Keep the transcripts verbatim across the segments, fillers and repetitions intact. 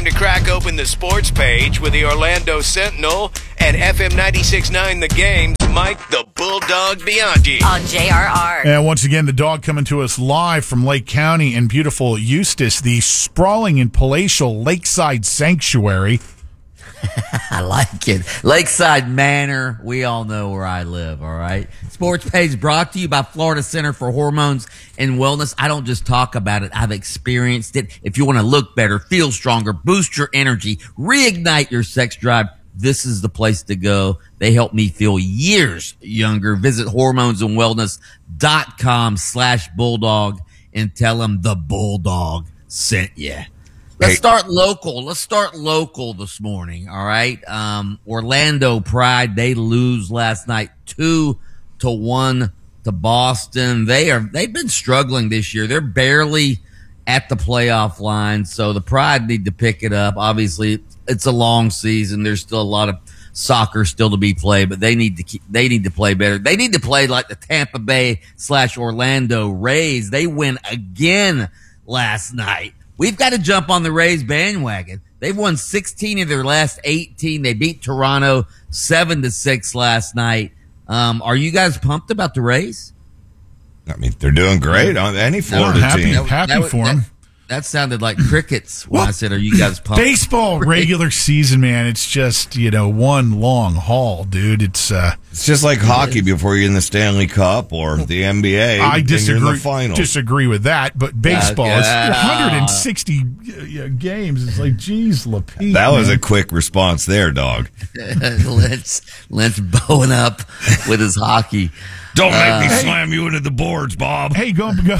time to crack open the sports page with the Orlando Sentinel and F M ninety-six point nine The Game. Mike the Bulldog Bianchi on J R R. And once again, the dog coming to us live from Lake County in beautiful Eustis, the sprawling and palatial Lakeside Sanctuary. I like it. Lakeside Manor. We all know where I live, all right? Sports Page brought to you by Florida Center for Hormones and Wellness. I don't just talk about it. I've experienced it. If you want to look better, feel stronger, boost your energy, reignite your sex drive, this is the place to go. They help me feel years younger. Visit hormonesandwellness.com slash bulldog and tell them the Bulldog sent you. Let's start local. Let's start local this morning. All right. Um, Orlando Pride, they lose last night two to one to Boston. They are, they've been struggling this year. They're barely at the playoff line. So the Pride need to pick it up. Obviously it's a long season. There's still a lot of soccer still to be played, but they need to keep, they need to play better. They need to play like the Tampa Bay slash Orlando Rays. They win again last night. We've got to jump on the Rays bandwagon. They've won sixteen of their last eighteen. They beat Toronto seven to six last night. Um, are you guys pumped about the Rays? I mean, they're doing great on any Florida happy, team. Happy that, for that, them. That sounded like crickets when I said, are you guys pumped? Baseball regular season, man, it's just, you know, one long haul, dude. It's uh, it's just like hockey before you're in the Stanley Cup or the N B A. I disagree, you're in the final. disagree with that, but baseball Okay. is one hundred sixty uh, games. It's like, geez, Lapine. That was man. a quick response there, dog. Lynch, Lynch bowing up with his hockey. Don't make Uh, me hey. slam you into the boards, Bob. Hey, going go,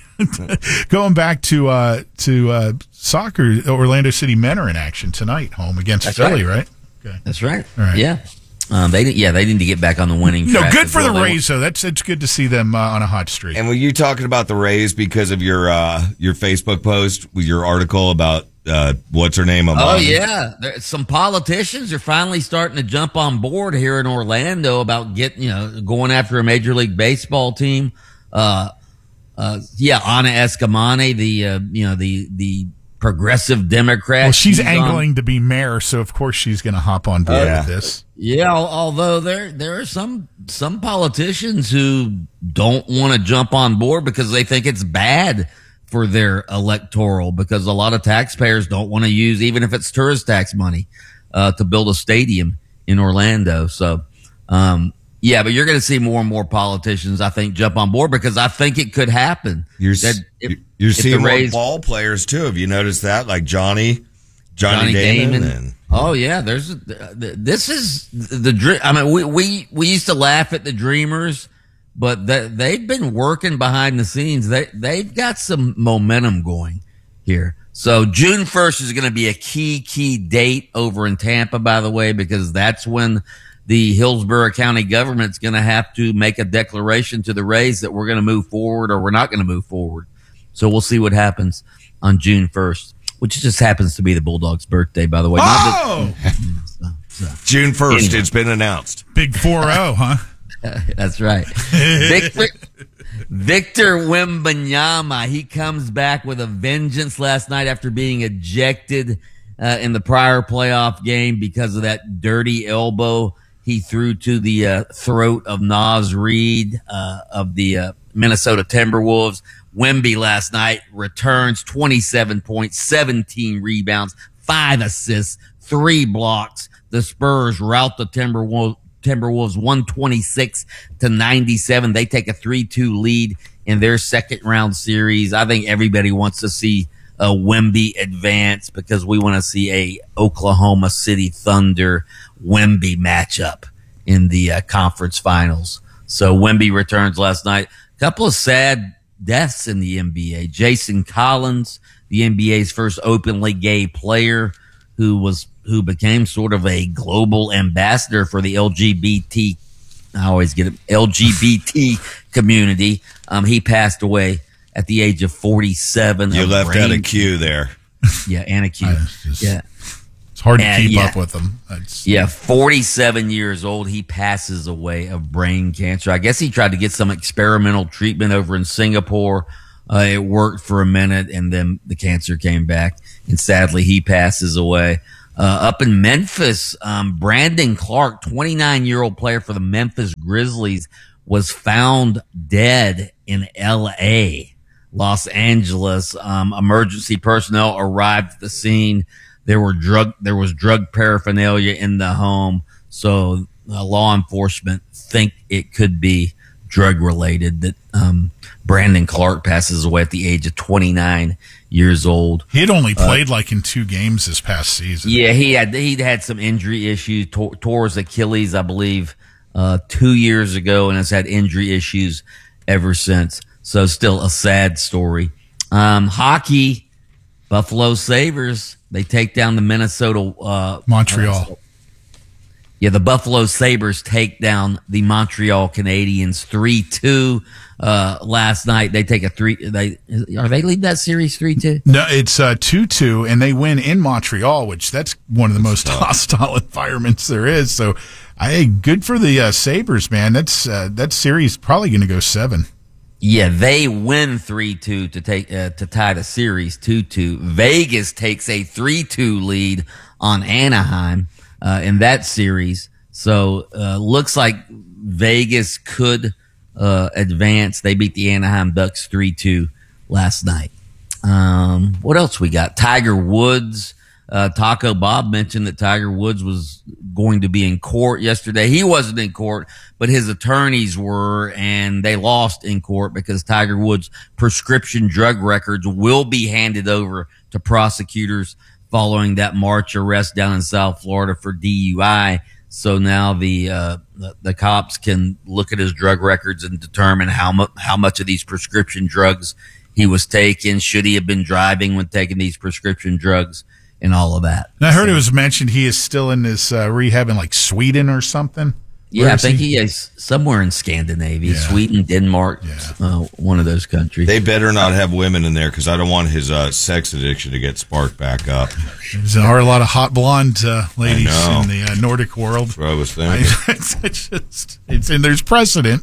going back to uh, to uh, soccer, Orlando City Men are in action tonight, home against That's Philly, right. right? Okay. That's right. All right. Yeah. Um, they did, yeah, they need to get back on the winning No, track good as for well. the They Rays, though. That's it's good to see them uh, on a hot streak. And were you talking about the Rays because of your uh, your Facebook post with your article about uh, what's her name? Oh, yeah. There, some politicians are finally starting to jump on board here in Orlando about getting, you know, going after a Major League Baseball team. Uh, uh, yeah, Ana Escamane, the, uh, you know, the, the progressive Democrat. Well, she's, on- angling to be mayor, so of course she's going to hop on board Yeah. with this. Yeah, al- although there there are some some politicians who don't want to jump on board because they think it's bad for their electoral, because a lot of taxpayers don't want to use, even if it's tourist tax money, uh, to build a stadium in Orlando. So, um, yeah, but you're going to see more and more politicians, I think, jump on board because I think it could happen. You're That s- if- you're if the seeing more Rays- ball players too. Have you noticed that? Like Johnny, Johnny, Johnny Damon. Damon. And, Oh yeah, there's this is the dream. I mean, we we we used to laugh at the Dreamers, but they, they've been working behind the scenes. They they've got some momentum going here. So June first is going to be a key key date over in Tampa, by the way, because that's when the Hillsborough County government's going to have to make a declaration to the Rays that we're going to move forward or we're not going to move forward. So we'll see what happens on June first. Which just happens to be the Bulldog's birthday, by the way. Not Oh! that- so, so. June first, Anyway. it's been announced. Big four oh, huh? That's right. Victor Victor Wembanyama, he comes back with a vengeance last night after being ejected uh, in the prior playoff game because of that dirty elbow he threw to the uh, throat of Naz Reid uh, of the uh, Minnesota Timberwolves. Wemby last night returns twenty-seven points, seventeen rebounds, five assists, three blocks. The Spurs rout the Timberwolves, Timberwolves one twenty-six to ninety-seven. They take a three two lead in their second round series. I think everybody wants to see a Wemby advance because we want to see a Oklahoma City Thunder Wemby matchup in the uh, conference finals. So Wemby returns last night. A couple of sad deaths in the N B A. Jason Collins, the N B A's first openly gay player, who was who became sort of a global ambassador for the L G B T. I always get it, L G B T community. Um, he passed away at the age of forty-seven. You of left brain out a Q there. Yeah, and a Q. I just- Yeah. It's hard to Uh, keep yeah. up with them. It's, Yeah, forty-seven years old. He passes away of brain cancer. I guess he tried to get some experimental treatment over in Singapore. Uh, it worked for a minute, and then the cancer came back, and sadly he passes away. Uh, up in Memphis, um, Brandon Clark, twenty-nine-year-old player for the Memphis Grizzlies, was found dead in L A, Los Angeles. Um, emergency personnel arrived at the scene. There were drug, there was drug paraphernalia in the home. So uh, law enforcement think it could be drug related that, um, Brandon Clark passes away at the age of twenty-nine years old. He had only played uh, like in two games this past season. Yeah, he had, he'd had some injury issues, tore, tore his Achilles, I believe, uh, two years ago, and has had injury issues ever since. So still a sad story. Um, hockey, Buffalo Sabres, they take down the Minnesota, uh, Montreal. Uh, yeah, the Buffalo Sabres take down the Montreal Canadiens three two, uh, last night. They take a three, they, are they lead that series three two? No, it's, uh, two two, and they win in Montreal, which that's one of the most hostile environments there is. So, I, good for the, uh, Sabres, man. That's, uh, that series probably going to go seven. Yeah, they win three two to take uh, to tie the series two two. Vegas takes a three two lead on Anaheim uh, in that series. So uh, looks like Vegas could uh, advance. They beat the Anaheim Ducks three two last night. Um, what else we got? Tiger Woods. Uh, Taco Bob mentioned that Tiger Woods was going to be in court yesterday. He wasn't in court, but his attorneys were, and they lost in court because Tiger Woods' prescription drug records will be handed over to prosecutors following that March arrest down in South Florida for D U I. So now the, uh, the, the cops can look at his drug records and determine how much, how much of these prescription drugs he was taking. Should he have been driving when taking these prescription drugs? And all of that. And I heard so, it was mentioned he is still in this uh, rehab in like Sweden or something. Yeah, Where I think he? he is somewhere in Scandinavia, yeah. Sweden, Denmark, yeah. uh, one of those countries. They better not have women in there because I don't want his uh, sex addiction to get sparked back up. There are a lot of hot blonde uh, ladies in the uh, Nordic world. That's what I was thinking. I, it's, it's just, it's, and there's precedent.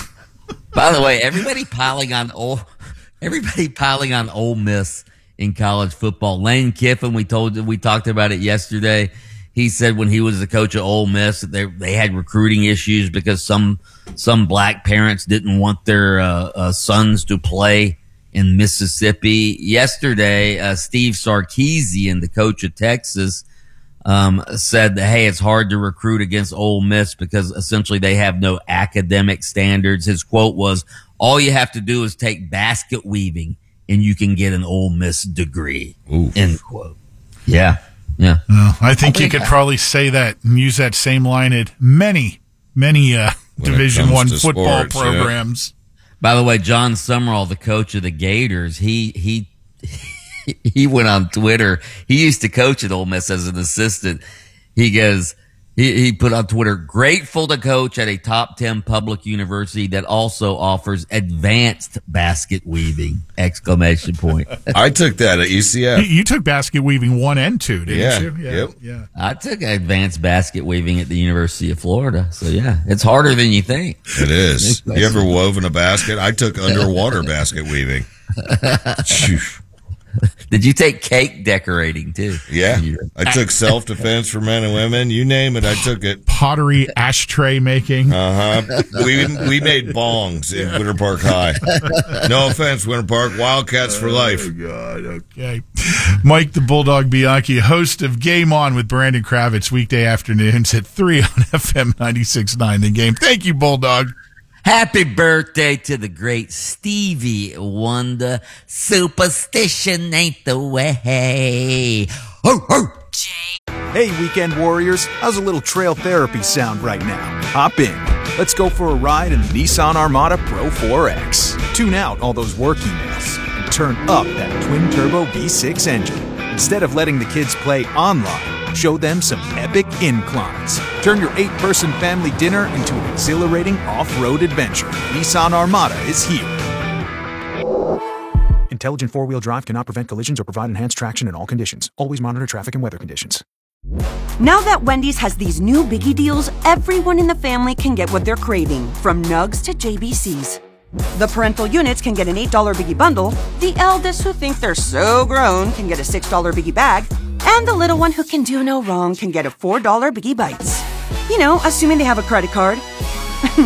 By the way, everybody piling on old, everybody piling on Ole Miss in college football. Lane Kiffin, we told we talked about it yesterday. He said when he was the coach of Ole Miss that they they had recruiting issues because some some black parents didn't want their uh, uh, sons to play in Mississippi. Yesterday, uh, Steve Sarkisian, the coach of Texas, um, said that hey, it's hard to recruit against Ole Miss because essentially they have no academic standards. His quote was, "All you have to do is take basket weaving and you can get an Ole Miss degree." Oof. End quote. Yeah. Yeah. Well, I think you could probably say that and use that same line at many, many uh, Division One football sports, programs. Yeah. By the way, John Summerall, the coach of the Gators, he he he went on Twitter. He used to coach at Ole Miss as an assistant. He goes, He, he put on Twitter, grateful to coach at a top ten public university that also offers advanced basket weaving, exclamation point. I took that at U C F. You, you took basket weaving one and two, didn't yeah. you? Yeah. Yep. Yeah. I took advanced basket weaving at the University of Florida. So yeah, it's harder than you think. It is. You ever woven a basket? I took underwater basket weaving. Did you take cake decorating too? Yeah. I took self-defense for men and women. You name it, I took it. Pottery, ashtray making. Uh-huh. We we made bongs in Winter Park High. No offense, Winter Park. Wildcats for life. Oh, God. Okay. Mike the Bulldog Bianchi, host of Game On with Brandon Kravitz, weekday afternoons at three on F M ninety-six point nine The Game. Thank you, Bulldog. Happy birthday to the great Stevie Wonder. Superstition ain't the way. Ho, ho. Jay. Hey, weekend warriors. How's a little trail therapy sound right now? Hop in. Let's go for a ride in the Nissan Armada Pro four X. Tune out all those work emails and turn up that twin-turbo V six engine. Instead of letting the kids play online, show them some epic inclines. Turn your eight-person family dinner into an exhilarating off-road adventure. Nissan Armada is here. Intelligent four-wheel drive cannot prevent collisions or provide enhanced traction in all conditions. Always monitor traffic and weather conditions. Now that Wendy's has these new biggie deals, everyone in the family can get what they're craving, from nugs to J B Cs. The parental units can get an eight dollar Biggie bundle, the eldest who think they're so grown can get a six dollar Biggie bag, and the little one who can do no wrong can get a four dollar Biggie Bites. You know, assuming they have a credit card.